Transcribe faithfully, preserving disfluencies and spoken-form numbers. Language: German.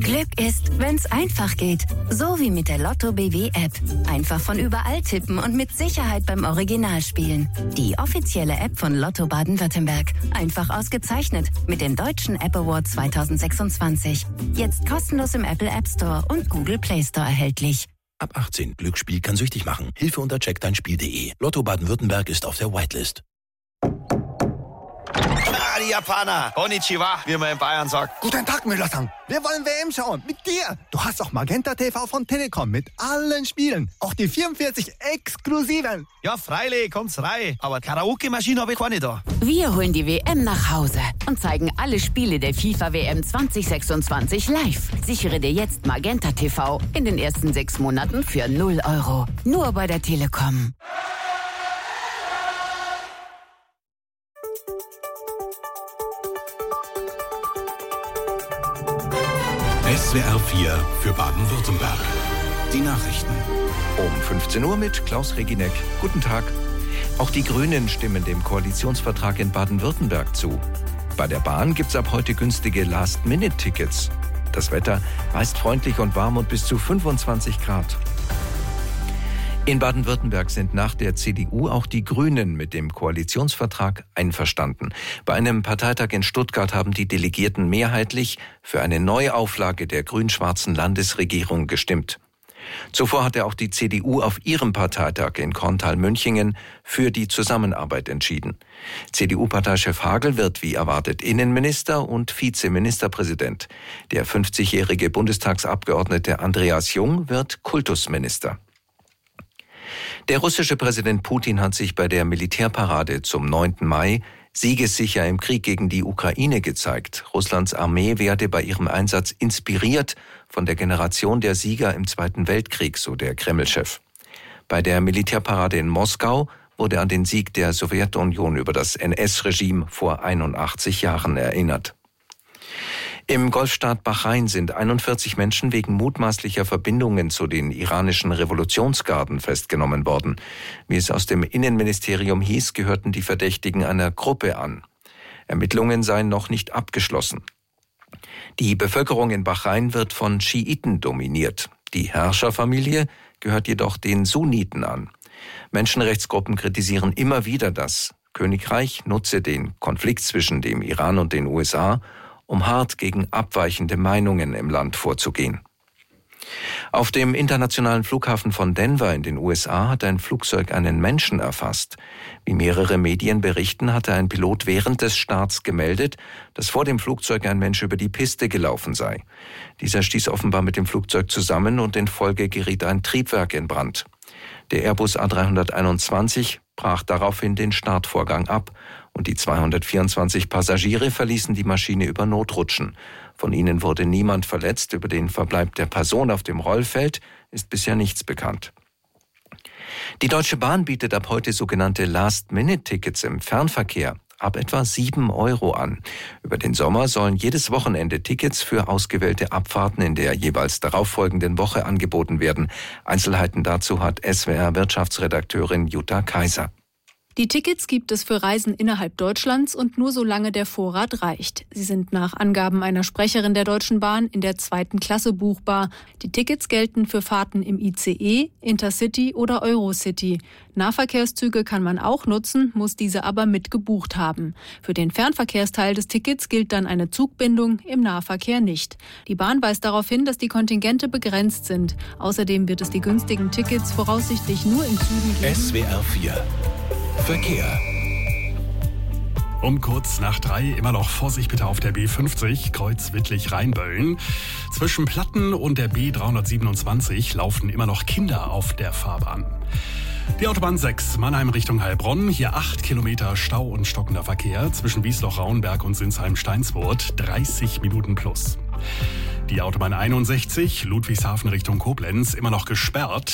Glück ist, wenn's einfach geht. So wie mit der Lotto B W App. Einfach von überall tippen und mit Sicherheit beim Original spielen. Die offizielle App von Lotto Baden-Württemberg. Einfach ausgezeichnet mit dem Deutschen App Award zwanzig sechsundzwanzig. Jetzt kostenlos im Apple App Store und Google Play Store erhältlich. Ab achtzehn. Glücksspiel kann süchtig machen. Hilfe unter check dein spiel punkt de. Lotto Baden-Württemberg ist auf der Whitelist. Ah, die Japaner. Konnichiwa, wie man in Bayern sagt. Guten Tag, Müller-san. Wir wollen W M schauen. Mit dir. Du hast auch Magenta T V von Telekom mit allen Spielen. Auch die vierundvierzig exklusiven. Ja, freilich, kommt's rein. Aber Karaoke-Maschine habe ich keine da. Wir holen die W M nach Hause und zeigen alle Spiele der FIFA W M zwanzig sechsundzwanzig live. Sichere dir jetzt Magenta T V in den ersten sechs Monaten für null Euro. Nur bei der Telekom. S W R vier für Baden-Württemberg. Die Nachrichten. Um fünfzehn Uhr mit Klaus Regineck. Guten Tag. Auch die Grünen stimmen dem Koalitionsvertrag in Baden-Württemberg zu. Bei der Bahn gibt's ab heute günstige Last-Minute-Tickets. Das Wetter meist freundlich und warm und bis zu fünfundzwanzig Grad. In Baden-Württemberg sind nach der C D U auch die Grünen mit dem Koalitionsvertrag einverstanden. Bei einem Parteitag in Stuttgart haben die Delegierten mehrheitlich für eine Neuauflage der grün-schwarzen Landesregierung gestimmt. Zuvor hatte auch die C D U auf ihrem Parteitag in Korntal-Münchingen für die Zusammenarbeit entschieden. C D U-Parteichef Hagel wird wie erwartet Innenminister und Vizeministerpräsident. Der fünfzigjährige Bundestagsabgeordnete Andreas Jung wird Kultusminister. Der russische Präsident Putin hat sich bei der Militärparade zum neunten Mai siegessicher im Krieg gegen die Ukraine gezeigt. Russlands Armee werde bei ihrem Einsatz inspiriert von der Generation der Sieger im Zweiten Weltkrieg, so der Kreml-Chef. Bei der Militärparade in Moskau wurde an den Sieg der Sowjetunion über das N S-Regime vor einundachtzig Jahren erinnert. Im Golfstaat Bahrain sind einundvierzig Menschen wegen mutmaßlicher Verbindungen zu den iranischen Revolutionsgarden festgenommen worden. Wie es aus dem Innenministerium hieß, gehörten die Verdächtigen einer Gruppe an. Ermittlungen seien noch nicht abgeschlossen. Die Bevölkerung in Bahrain wird von Schiiten dominiert. Die Herrscherfamilie gehört jedoch den Sunniten an. Menschenrechtsgruppen kritisieren immer wieder, das Königreich nutze den Konflikt zwischen dem Iran und den U S A, um hart gegen abweichende Meinungen im Land vorzugehen. Auf dem internationalen Flughafen von Denver in den U S A hat ein Flugzeug einen Menschen erfasst. Wie mehrere Medien berichten, hatte ein Pilot während des Starts gemeldet, dass vor dem Flugzeug ein Mensch über die Piste gelaufen sei. Dieser stieß offenbar mit dem Flugzeug zusammen und in Folge geriet ein Triebwerk in Brand. Der Airbus A dreihunderteinundzwanzig brach daraufhin den Startvorgang ab und die zweihundertvierundzwanzig Passagiere verließen die Maschine über Notrutschen. Von ihnen wurde niemand verletzt. Über den Verbleib der Person auf dem Rollfeld ist bisher nichts bekannt. Die Deutsche Bahn bietet ab heute sogenannte Last-Minute-Tickets im Fernverkehr ab etwa sieben Euro an. Über den Sommer sollen jedes Wochenende Tickets für ausgewählte Abfahrten in der jeweils darauffolgenden Woche angeboten werden. Einzelheiten dazu hat S W R-Wirtschaftsredakteurin Jutta Kaiser. Die Tickets gibt es für Reisen innerhalb Deutschlands und nur solange der Vorrat reicht. Sie sind nach Angaben einer Sprecherin der Deutschen Bahn in der zweiten Klasse buchbar. Die Tickets gelten für Fahrten im I C E, Intercity oder Eurocity. Nahverkehrszüge kann man auch nutzen, muss diese aber mit gebucht haben. Für den Fernverkehrsteil des Tickets gilt dann eine Zugbindung, im Nahverkehr nicht. Die Bahn weist darauf hin, dass die Kontingente begrenzt sind. Außerdem wird es die günstigen Tickets voraussichtlich nur in Zügen geben. S W R vier Verkehr. Um kurz nach drei immer noch Vorsicht bitte auf der B fünfzig, Kreuz Wittlich-Rheinböllen. Zwischen Platten und der B dreihundertsiebenundzwanzig laufen immer noch Kinder auf der Fahrbahn. Die Autobahn sechs, Mannheim Richtung Heilbronn. Hier acht Kilometer Stau und stockender Verkehr zwischen Wiesloch-Rauenberg und Sinsheim-Steinswurt. dreißig Minuten plus. Die Autobahn einundsechzig, Ludwigshafen Richtung Koblenz, immer noch gesperrt.